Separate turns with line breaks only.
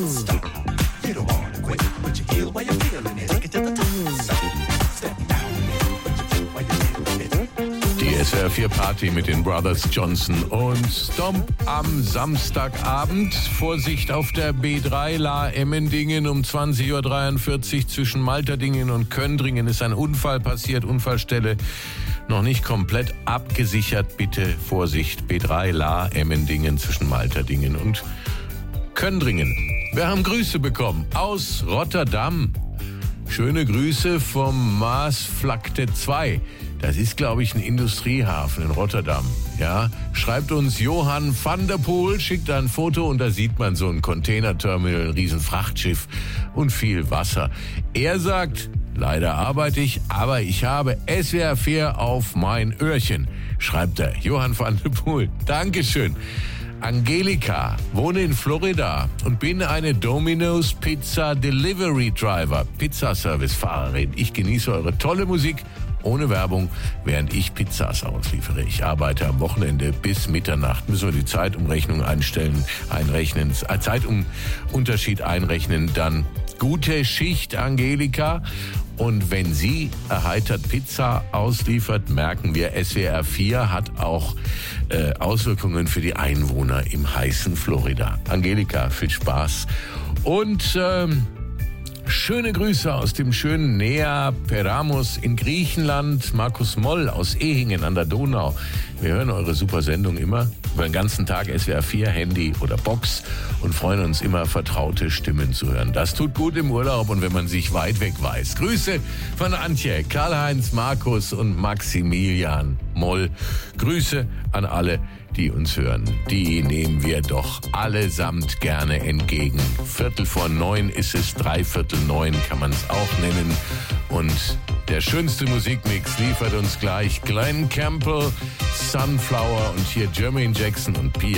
Stop. You don't wanna quit, but you heal while you're feeling it. Take it to the top. Step down, but you feel while you're feeling it.
Die SWR 4 Party mit den Brothers Johnson und Stomp am Samstagabend. Vorsicht auf der B3 La-Emmendingen um 20.43 Uhr zwischen Malterdingen und Köndringen ist ein Unfall passiert. Unfallstelle noch nicht komplett abgesichert. Bitte Vorsicht, B3 La-Emmendingen zwischen Malterdingen und Köndringen. Wir haben Grüße bekommen aus Rotterdam. Schöne Grüße vom Maasvlakte 2. Das ist, glaube ich, ein Industriehafen in Rotterdam. Ja, schreibt uns Johann van der Poel, schickt ein Foto und da sieht man so ein Containerterminal, ein riesen Frachtschiff und viel Wasser. Er sagt, leider arbeite ich, aber ich habe SWR 4 auf mein Öhrchen, schreibt er. Johann van der Poel, Dankeschön. Angelika, wohne in Florida und bin eine Domino's Pizza Delivery Driver, Pizzaservice-Fahrerin. Ich genieße eure tolle Musik ohne Werbung, während ich Pizzas ausliefere. Ich arbeite am Wochenende bis Mitternacht. Müssen wir die Zeitumrechnung einrechnen, Zeitunterschied einrechnen, dann gute Schicht, Angelika. Und wenn sie erheitert Pizza ausliefert, merken wir, SWR 4 hat auch Auswirkungen für die Einwohner im heißen Florida. Angelika, viel Spaß. Und schöne Grüße aus dem schönen Nea Peramos in Griechenland. Markus Moll aus Ehingen an der Donau. Wir hören eure super Sendung immer über den ganzen Tag, SWR 4, Handy oder Box, und freuen uns immer, vertraute Stimmen zu hören. Das tut gut im Urlaub und wenn man sich weit weg weiß. Grüße von Antje, Karl-Heinz, Markus und Maximilian Moll. Grüße an alle, die uns hören. Die nehmen wir doch allesamt gerne entgegen. 8:45 ist es, 8:45 kann man es auch nennen. Und der schönste Musikmix liefert uns gleich Glenn Campbell, Sunflower und hier Jermaine Jackson und Pia.